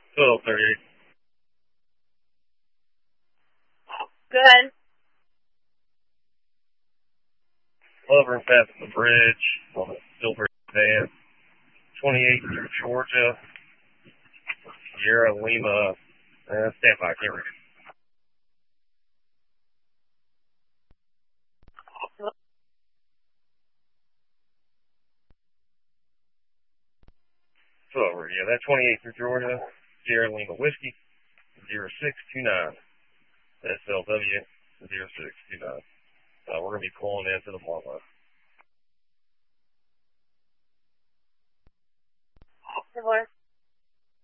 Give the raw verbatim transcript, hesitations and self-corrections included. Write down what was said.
twelve thirty-eight. Good. Hovering past the bridge on the Silver van. twenty-eight through Georgia. Sierra Lima. Uh, stand by, can't read it. So, yeah, that twenty-eight through Georgia. Sierra Lima Whiskey. zero six two nine. S L W zero six two nine. Uh, we're going to be pulling into the Marlow. Divorce.